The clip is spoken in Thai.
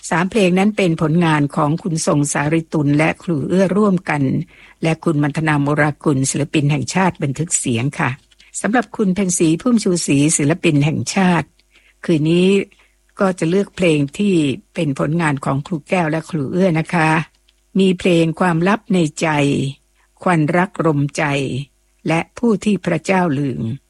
3เพลงนั้นเป็นผลงานของคุณทรงสาริตุลและครูเอื้อร่วมกันและคุณมัณฑนาโมรากุลศิลปินแห่งชาติบันทึกเสียงค่ะสำหรับคุณเพ็ญศรีพุ่มชูศรีศิลปินแห่งชาติคืนนี้ก็จะเลือกเพลงที่เป็นผลงานของครูแก้วและครูเอื้อนะคะมีเพลงความลับในใจควันรักรมใจและผู้ที่พระเจ้าลืม